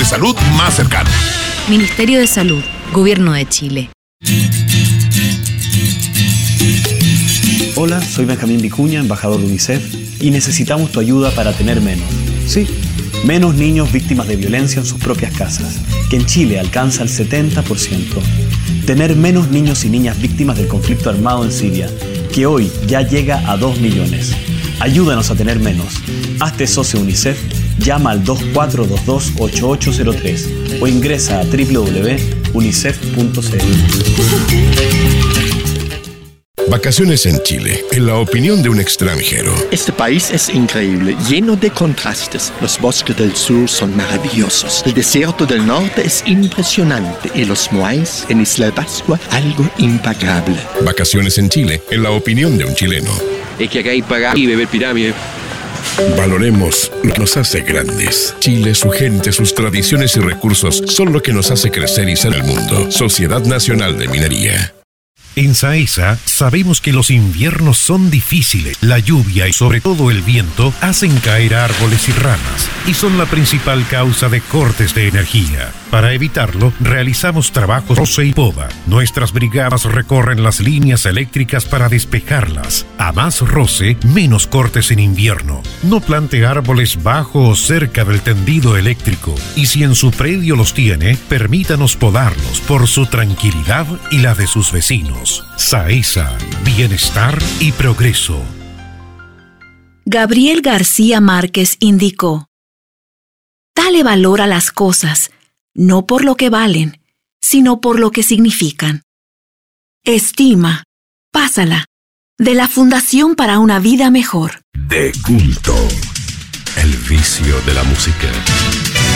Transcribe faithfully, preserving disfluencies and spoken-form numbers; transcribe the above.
salud más cercano. Ministerio de Salud, Gobierno de Chile. Hola, soy Benjamín Vicuña, embajador de UNICEF, y necesitamos tu ayuda para tener menos. Sí, menos niños víctimas de violencia en sus propias casas, que en Chile alcanza el setenta por ciento. Tener menos niños y niñas víctimas del conflicto armado en Siria, que hoy ya llega a dos millones. Ayúdanos a tener menos. Hazte socio UNICEF, llama al dos cuatro dos dos, ocho ocho cero tres o ingresa a doble u doble u doble u punto unicef punto c l. Vacaciones en Chile, en la opinión de un extranjero. Este país es increíble, lleno de contrastes. Los bosques del sur son maravillosos. El desierto del norte es impresionante. Y los moais en Isla de Pascua, algo impagable. Vacaciones en Chile, en la opinión de un chileno. Es que acá hay pagar y beber pirámide. Valoremos lo que nos hace grandes. Chile, su gente, sus tradiciones y recursos son lo que nos hace crecer y ser el mundo. Sociedad Nacional de Minería. En SAESA sabemos que los inviernos son difíciles. La lluvia y sobre todo el viento hacen caer árboles y ramas y son la principal causa de cortes de energía. Para evitarlo, realizamos trabajos roce y poda. Nuestras brigadas recorren las líneas eléctricas para despejarlas. A más roce, menos cortes en invierno. No plante árboles bajo o cerca del tendido eléctrico y si en su predio los tiene, permítanos podarlos por su tranquilidad y la de sus vecinos. SAESA, bienestar y progreso. Gabriel García Márquez indicó: dale valor a las cosas, no por lo que valen, sino por lo que significan. Estima, pásala, de la Fundación para una Vida Mejor. De culto, el vicio de la música.